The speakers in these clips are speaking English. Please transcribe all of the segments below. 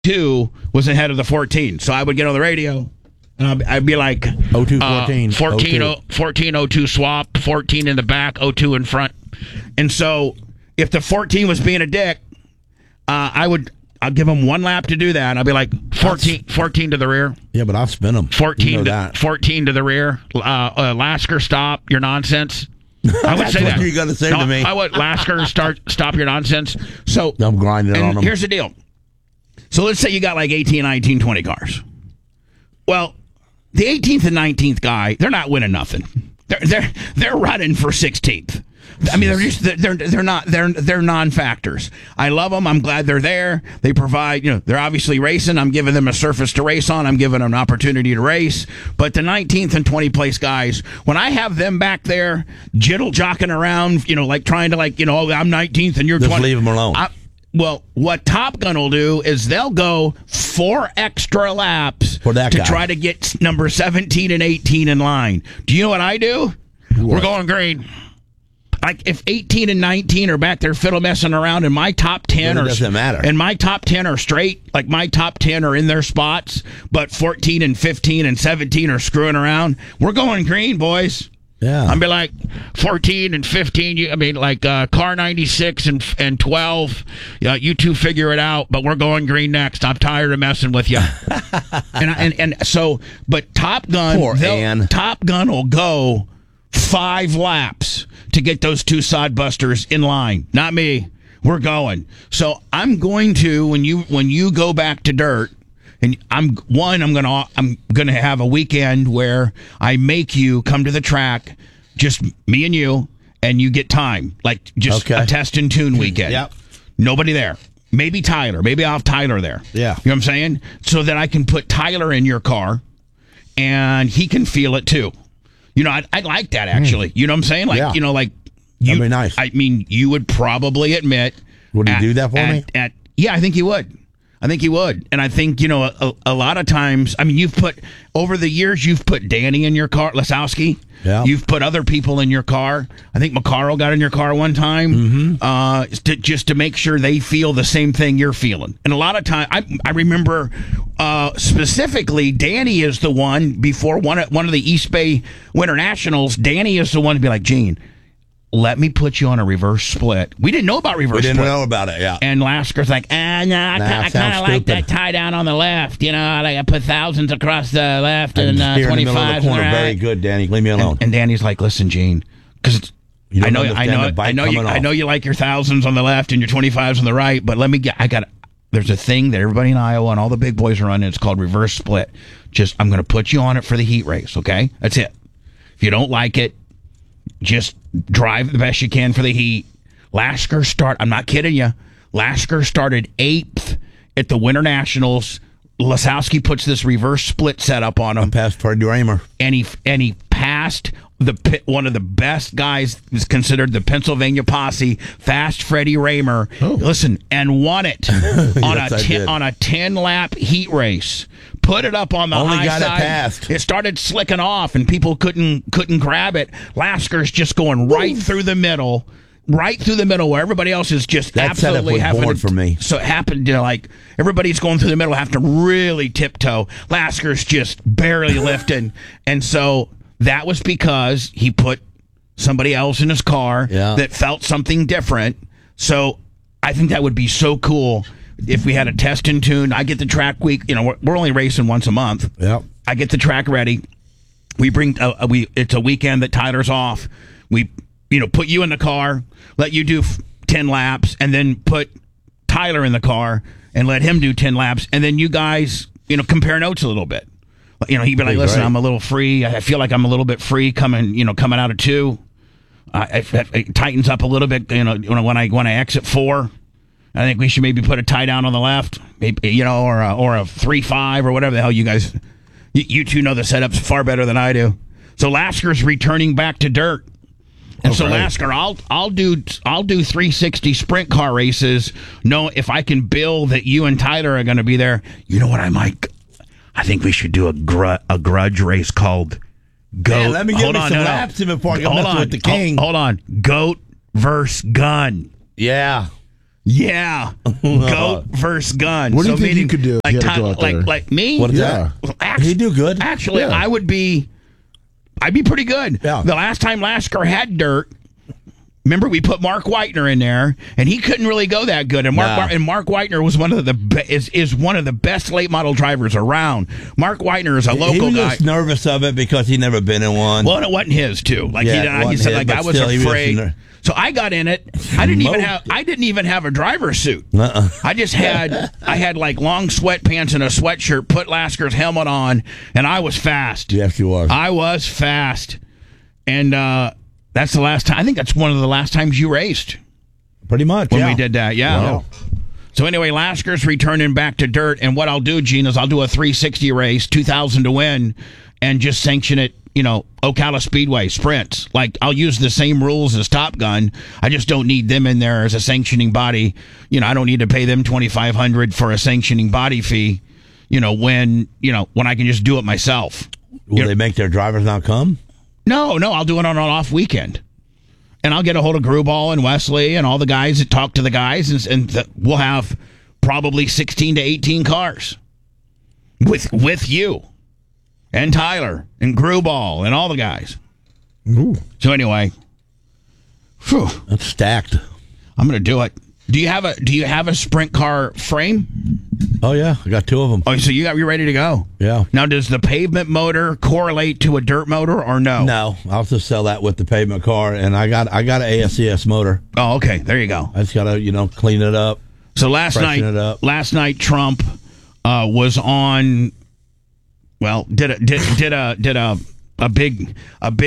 2 was ahead of the 14. So I would get on the radio, and I'd be like, 02, 14. 14, 02 swap, 14 in the back, 02 in front. And so if the 14 was being a dick, I'll give him one lap to do that. I'll be like, 14 to the rear. Yeah, but I'll spin them. 14 to the rear. Lasker, stop your nonsense. I would say that. That's what you're going to say to me. I would Lasker, stop your nonsense. So I'm grinding on them. Here's the deal. So let's say you got like 18, 19, 20 cars. Well, the 18th and 19th guy, they're not winning nothing. They're running for 16th. I mean, they're non-factors. I love them. I'm glad they're there. They provide, they're obviously racing. I'm giving them a surface to race on. I'm giving them an opportunity to race. But the 19th and 20th place guys, when I have them back there jittle-jocking around, like trying to I'm 19th and you're 20th. Just leave them alone. Well, what Top Gun will do is they'll go 4 extra laps to try to get number 17 and 18 in line. Do you know what I do? We're going green. Like if 18 and 19 are back there fiddle messing around, and my top 10 doesn't matter. And my top 10 are straight, like my top 10 are in their spots, but 14 and 15 and 17 are screwing around. We're going green, boys. Yeah. I'd be like 14 and 15. Car 96 and 12. You two figure it out, but we're going green next. I'm tired of messing with you. But Top Gun, Top Gun will go 5 laps to get those 2 sodbusters in line. Not me. We're going. So I'm going to when you go back to dirt. And I'm gonna have a weekend where I make you come to the track, just me and you get time, like just a test and tune weekend. Yep. Nobody there. Maybe Tyler. Maybe I'll have Tyler there. Yeah. You know what I'm saying? So that I can put Tyler in your car, and he can feel it too. I'd like that actually. You know what I'm saying? That'd be nice. I mean, you would probably admit. Would he do that for me? Yeah, I think he would. And I think, a lot of times, I mean, over the years, you've put Danny in your car, Lasowski. Yeah. You've put other people in your car. I think McCarl got in your car one time, just to make sure they feel the same thing you're feeling. And a lot of time, I remember specifically, Danny is the one, before one of the East Bay Winter Nationals, Danny is the one to be like, Gene, let me put you on a reverse split. We didn't know about reverse split. We didn't know about it, yeah. And Lasker's like, I kind of like that tie down on the left. I put thousands across the left and 25s on the right. Very good, Danny. Leave me alone. And Danny's like, listen, Gene, because I know you like your thousands on the left and your 25s on the right, but there's a thing that everybody in Iowa and all the big boys are running. It's called reverse split. I'm going to put you on it for the heat race, okay? That's it. If you don't like it, just drive the best you can for the heat. Lasker I'm not kidding you. Lasker started 8th at the Winter Nationals. Lasowski puts this reverse split setup on him. Past Freddie Raymer. And he passed one of the best guys, is considered the Pennsylvania Posse, Fast Freddie Raymer. Oh. Listen, and won it on Yes, on a 10-lap heat race. Put it up on the Only high got side. it passed. It started slicking off, and people couldn't grab it. Lasker's just going right through the middle, where everybody else is just that absolutely having bored for me. So it happened like everybody's going through the middle, have to really tiptoe. Lasker's just barely lifting, and so that was because he put somebody else in his car that felt something different. So I think that would be so cool if we had a test and tune. I get the track week. We're only racing once a month. Yep. I get the track ready. We bring it's a weekend that Tyler's off. We put you in the car, let you do 10 laps, and then put Tyler in the car and let him do 10 laps, and then you guys compare notes a little bit. He'd be like, listen, great. I'm a little free. I feel like I'm a little bit free coming out of 2. It tightens up a little bit, when I exit 4. I think we should maybe put a tie down on the left, maybe, or a 3-5 or whatever the hell you guys, you two know the setups far better than I do. So Lasker's returning back to dirt. And so Lasker, I'll do 360 sprint car races. If I can bill that you and Tyler are going to be there. You know what I think we should do a grudge race called Goat. Man, let me give me some laps before I go mess with the king. Hold on. Goat versus Gun. Yeah. Yeah, goat versus gun. What do you think you could do if Like, you had to go out there? like me? What is Yeah. that? He'd do good. Actually, Yeah. I'd be pretty good. Yeah. The last time Lasker had dirt, remember we put Mark Whitener in there, and he couldn't really go that good. And Mark Whitener was one of the is one of the best late model drivers around. Mark Whitener is a He local was guy. just nervous of it because he'd never been in one. Well, and it wasn't his too. Like Yeah, it he wasn't said, his, like but I was still, he was afraid. ner- So I got in it. I didn't even have a driver's suit. I just had like long sweatpants and a sweatshirt. Put Lasker's helmet on, and I was fast. Yes, you was. I was fast, and that's the last time. I think that's one of the last times you raced Pretty much. when yeah. we did that. Yeah. Wow. So anyway, Lasker's returning back to dirt, and what I'll do, Gene, is I'll do a 360 race, 2,000 to win, and just sanction it. Ocala Speedway sprints. Like I'll use the same rules as Top Gun. I just don't need them in there as a sanctioning body. I don't need to pay them $2,500 for a sanctioning body fee. When I can just do it myself. Will they make their drivers not come? No, I'll do it on an off weekend. And I'll get a hold of Gruball and Wesley and all the guys that talk to the guys, and we'll have probably 16 to 18 cars with you and Tyler and Gruball and all the guys. Ooh. So anyway, That's stacked. I'm going to do it. Do you have a sprint car frame? Oh yeah, I got 2 of them. Oh, so you're ready to go. Yeah. Now, does the pavement motor correlate to a dirt motor or no? No, I'll just sell that with the pavement car, and I got an ASCS motor. Oh, okay. There you go. I just gotta clean it up. So last Freshen it up. night Trump was on. Well, did a big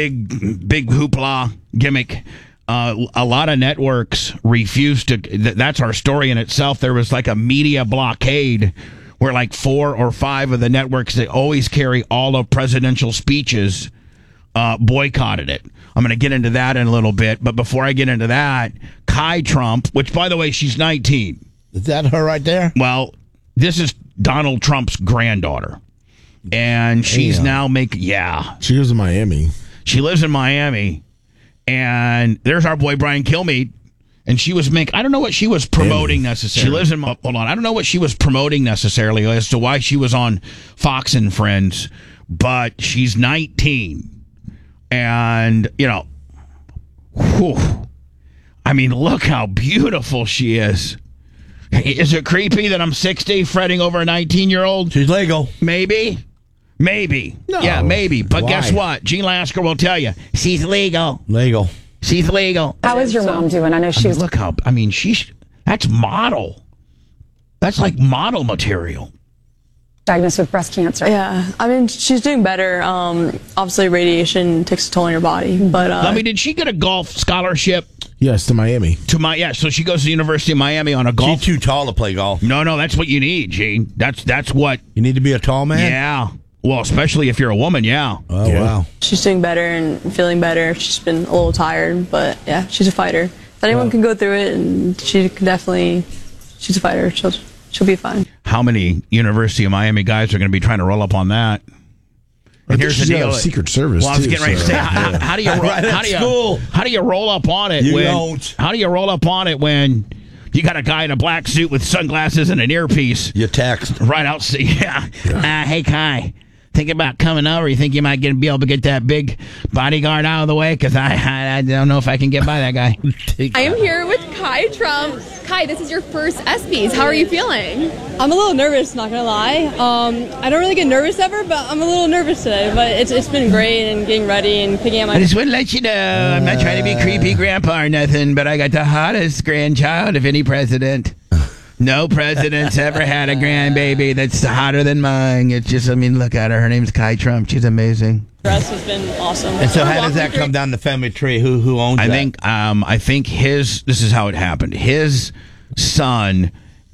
hoopla gimmick. A lot of networks refused to. That's our story in itself. There was like a media blockade where like 4 or 5 of the networks that always carry all of presidential speeches boycotted it. I'm going to get into that in a little bit. But before I get into that, Kai Trump, which by the way, she's 19. Is that her right there? Well, this is Donald Trump's granddaughter. And she's now making, She lives in Miami. she lives in Miami. And there's our boy Brian Kilmeade. And she was I don't know what she was promoting necessarily. She lives in, hold on, I don't know what she was promoting necessarily as to why she was on Fox and Friends. But she's 19. And, whew, I mean, look how beautiful she is. Is it creepy that I'm 60 fretting over a 19-year-old? She's legal. Maybe. No. Yeah, maybe. But Why? guess what? Gene Lasker will tell you. She's legal. Legal. She's legal. How is your mom doing? I know she was. Look how, that's model. That's like model material. Diagnosed with breast cancer. Yeah, I mean, she's doing better. Obviously, radiation takes a toll on your body, but Did she get a golf scholarship Yes, to Miami. so she goes to the University of Miami on a golf. She's too tall to play golf. No, that's what you need, Gene. That's what. You need to be a tall man. Yeah. Well, especially if you're a woman, yeah. Oh Yeah. wow. she's doing better and feeling better. She's been a little tired, but yeah, she's a fighter. If anyone can go through it, and she can definitely, she's a fighter. She'll be fine. How many University of Miami guys are going to be trying to roll up on that? And here's the She's got deal. a Secret Service. Well, I was too, getting ready to so, say, yeah. how do you roll, Right at school. how do you roll up on it? You when, don't. How do you roll up on it when you got a guy in a black suit with sunglasses and an earpiece You text. right out? Yeah. Hey Kai, think about coming over? You think you might be able to get that big bodyguard out of the way? Because I don't know if I can get by that guy. I am here with Kai Trump. Kai, this is your first ESPYs. How are you feeling? I'm a little nervous, not gonna lie. I don't really get nervous ever, but I'm a little nervous today. But it's been great and getting ready and picking out I my. just want to let you know, I'm not trying to be creepy grandpa or nothing, but I got the hottest grandchild of any president. No president's ever had a grandbaby that's hotter than mine. It's just, look at her. Her name's Kai Trump. She's amazing. Dress has been awesome. And so how does that come down the family tree? Who owns that? I think this is how it happened. His son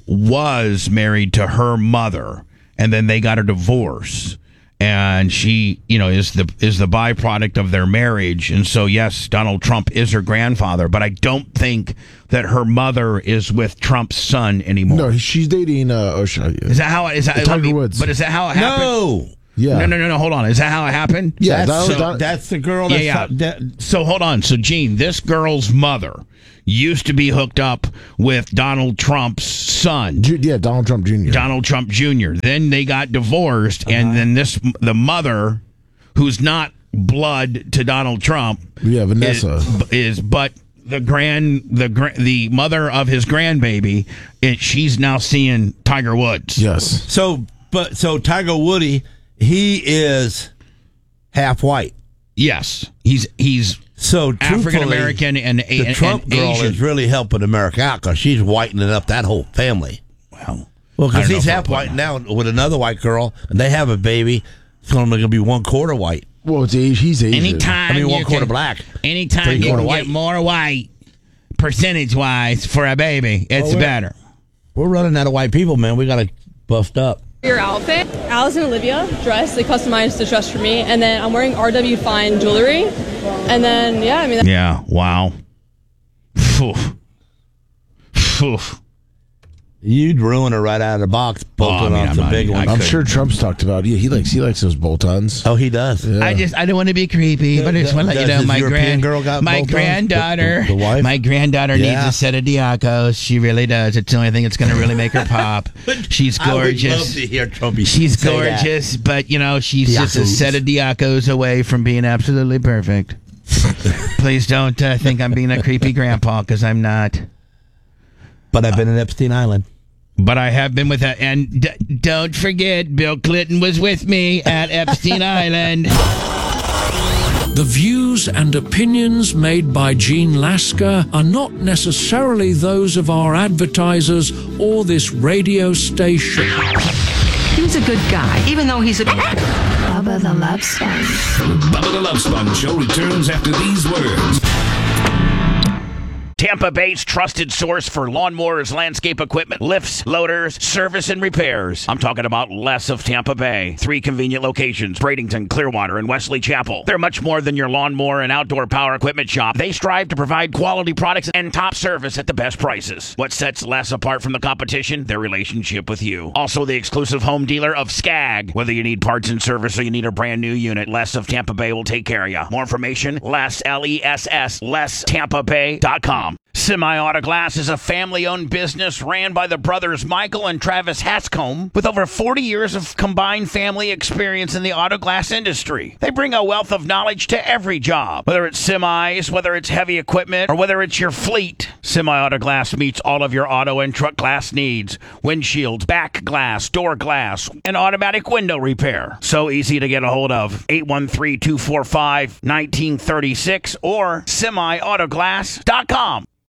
was married to her mother, and then they got a divorce. And she, is the byproduct of their marriage. And so, yes, Donald Trump is her grandfather, but I don't think that her mother is with Trump's son anymore. No, she's dating. Is that how it is? Tiger Woods. But is that how it happened? No. Yeah. No. Hold on. Is that how it happened? Yeah, That's the girl. That's Yeah. So hold on. So Gene, this girl's mother used to be hooked up with Donald Trump's son. Donald Trump Jr. Donald Trump Jr. Then they got divorced, and then the mother, who's not blood to Donald Trump, Vanessa but the mother of his grandbaby. She's now seeing Tiger Woods. Yes. So Tiger Woody, he is half white. Yes, he's so African American and the Trump girl Asian. is really helping America out because she's whitening up that whole family. Well, because he's half white now with another white girl, and they have a baby. It's only going to be 1/4 white. Well, he's Asian. Anytime 1/4 black. Anytime you can get more white, percentage-wise, for a baby, it's better. We're running out of white people, man. We got to bust up. Your outfit? Alice and Olivia dress. They customized the dress for me, and then I'm wearing RW Fine jewelry, and then Yeah. Wow. Phew. Phew. You'd ruin her right out of the box, bolting on some big ones. I'm sure Trump's talked about. Yeah, he likes those bolt-ons. Oh, he does. Yeah. I don't want to be creepy, but I just want to let you know my granddaughter. The wife? My granddaughter needs a set of Diacos. She really does. It's the only thing that's going to really make her pop. She's gorgeous. I would love to hear Trumpy She's say gorgeous, but she's just a Diacos. set of Diacos away from being absolutely perfect. Please don't think I'm being a creepy grandpa, because I'm not. But I've been in Epstein Island. But I have been with that. And don't forget, Bill Clinton was with me at Epstein Island. The views and opinions made by Gene Lasker are not necessarily those of our advertisers or this radio station. He was a good guy, even though he's a... Bubba the Love Sponge. Bubba the Love Sponge Show returns after these words. Tampa Bay's trusted source for lawnmowers, landscape equipment, lifts, loaders, service, and repairs. I'm talking about Les of Tampa Bay. 3 convenient locations, Bradenton, Clearwater, and Wesley Chapel. They're much more than your lawnmower and outdoor power equipment shop. They strive to provide quality products and top service at the best prices. What sets Les apart from the competition? Their relationship with you. Also the exclusive home dealer of Skag. Whether you need parts and service or you need a brand new unit, Les of Tampa Bay will take care of you. More information, Les, L-E-S-S, LesTampaBay.com. Semi-Auto Glass is a family-owned business ran by the brothers Michael and Travis Hatscombe with over 40 years of combined family experience in the auto glass industry. They bring a wealth of knowledge to every job, whether it's semis, whether it's heavy equipment, or whether it's your fleet. Semi-Auto Glass meets all of your auto and truck glass needs. Windshields, back glass, door glass, and automatic window repair. So easy to get a hold of. 813-245-1936 or semiautoglass.com.